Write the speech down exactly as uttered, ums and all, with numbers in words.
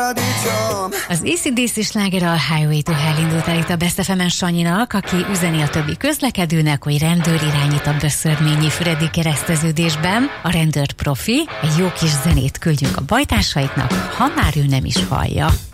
Az á cé dé cé sláger a Highway to Hell indult el itt a Best ef emen Sanyinak, aki üzeni a többi közlekedőnek, hogy rendőr irányít a Böszörményi Füredi kereszteződésben. A rendőr profi, egy jó kis zenét küldjünk a bajtársaiknak, ha már ő nem is hallja.